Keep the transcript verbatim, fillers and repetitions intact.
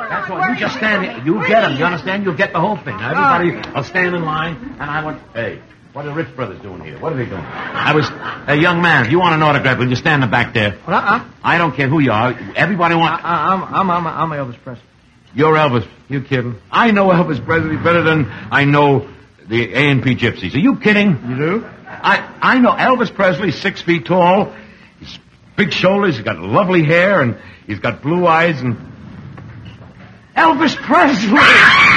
That's all. You just stand there. You get them. You understand? You'll get the whole thing. Now, everybody will stand in line, and I want... Hey, what are the Rich Brothers doing here? What are they doing? I was... Hey, young man, if you want an autograph, will you stand in the back there? Uh-uh. I don't care who you are. Everybody wants... Uh, I'm, I'm, I'm, I'm Elvis Presley. You're Elvis. You kidding? I know Elvis Presley better than I know the A and P Gypsies. Are you kidding? You do? I, I know Elvis Presley, six feet tall. He's big shoulders. He's got lovely hair, and he's got blue eyes, and... Elvis Presley!